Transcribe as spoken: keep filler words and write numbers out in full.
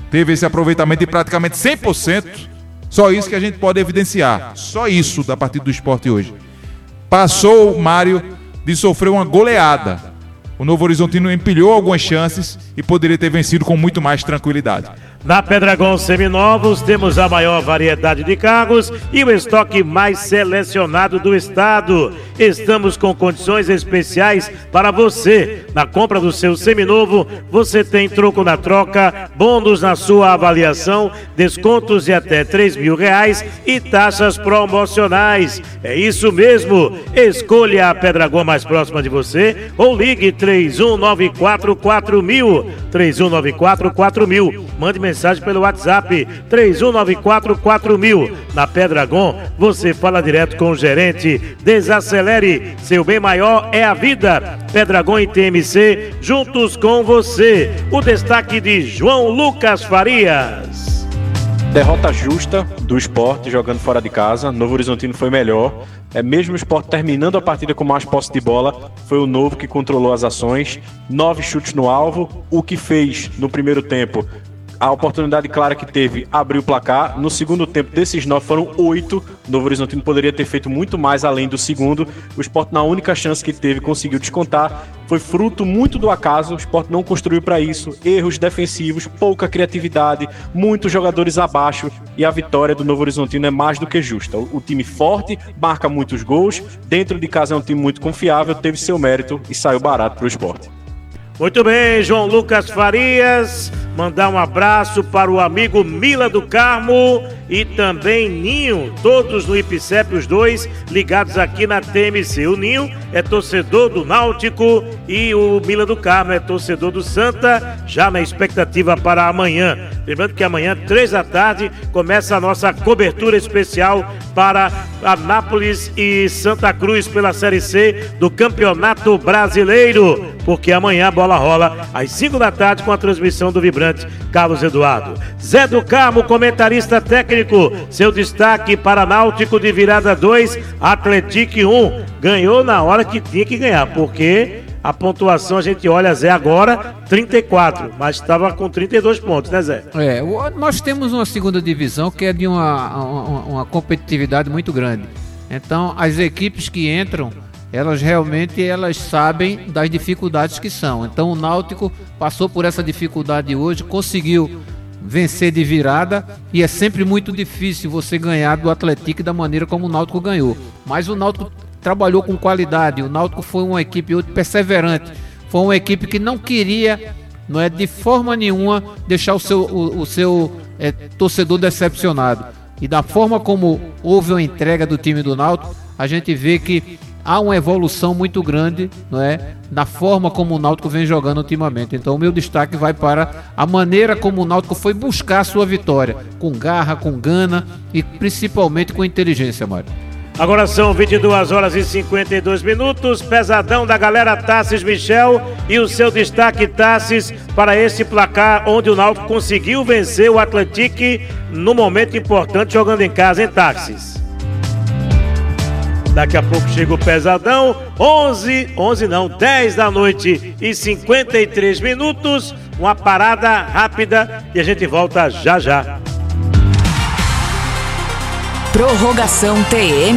teve esse aproveitamento de praticamente cem por cento. Só isso que a gente pode evidenciar. Só isso da partida do Sport hoje. Passou o Mário de sofrer uma goleada. O Novo Horizontino empilhou algumas chances e poderia ter vencido com muito mais tranquilidade. Na Peddragon Seminovos temos a maior variedade de carros e o estoque mais selecionado do estado. Estamos com condições especiais para você. Na compra do seu seminovo, você tem troco na troca, bônus na sua avaliação, descontos de até três mil reais e taxas promocionais. É isso mesmo. Escolha a Peddragon mais próxima de você ou ligue três um nove quatro quatro mil. três um nove quatro quatro mil. Mande mensagem pelo WhatsApp três um nove quatro quatro mil. Na Peddragon, você fala direto com o gerente. Desacelere, seu bem maior é a vida. Peddragon e T M C, juntos com você. O destaque de João Lucas Farias. Derrota justa do Sport jogando fora de casa. Novo Horizontino foi melhor. É mesmo o Sport terminando a partida com mais posse de bola, foi o Novo que controlou as ações. Nove chutes no alvo, o que fez no primeiro tempo. A oportunidade clara que teve, abriu o placar. No segundo tempo, desses nove foram oito. O Novo Horizontino poderia ter feito muito mais além do segundo. O Sport, na única chance que teve, conseguiu descontar. Foi fruto muito do acaso. O Sport não construiu para isso. Erros defensivos, pouca criatividade, muitos jogadores abaixo. E a vitória do Novo Horizontino é mais do que justa. O time forte, marca muitos gols. Dentro de casa é um time muito confiável. Teve seu mérito e saiu barato para o Sport. Muito bem, João Lucas Farias. Mandar um abraço para o amigo Mila do Carmo e também Ninho, todos no I P C E P, os dois ligados aqui na T M C. O Ninho é torcedor do Náutico e o Mila do Carmo é torcedor do Santa, já na expectativa para amanhã. Lembrando que amanhã, três da tarde, começa a nossa cobertura especial para Anápolis e Santa Cruz pela Série C do Campeonato Brasileiro, porque amanhã a bola rola às cinco da tarde com a transmissão do vibrante Carlos Eduardo. Zé do Carmo, comentarista técnico, seu destaque para Náutico de virada dois, Atlético um. Ganhou na hora que tinha que ganhar, porque a pontuação a gente olha, Zé, agora trinta e quatro, mas estava com trinta e dois pontos, né, Zé? É, nós temos uma segunda divisão que é de uma, uma, uma competitividade muito grande. Então, as equipes que entram, elas realmente elas sabem das dificuldades que são. Então o Náutico passou por essa dificuldade hoje, conseguiu vencer de virada, e é sempre muito difícil você ganhar do Atlético da maneira como o Náutico ganhou. Mas o Náutico trabalhou com qualidade, o Náutico foi uma equipe perseverante, foi uma equipe que não queria, não é, de forma nenhuma deixar o seu, o, o seu é, torcedor decepcionado. E da forma como houve a entrega do time do Náutico, a gente vê que há uma evolução muito grande, não é, na forma como o Náutico vem jogando ultimamente. Então o meu destaque vai para a maneira como o Náutico foi buscar a sua vitória, com garra, com gana e principalmente com inteligência, Mário. Agora são vinte e duas horas e cinquenta e dois minutos, pesadão da galera Tassis Michel e o seu destaque, Tassis, para esse placar onde o Náutico conseguiu vencer o Atlético no momento importante jogando em casa, hein, Tassis? Daqui a pouco chega o pesadão, onze, onze não, dez da noite e cinquenta e três minutos, uma parada rápida e a gente volta já já. Prorrogação T M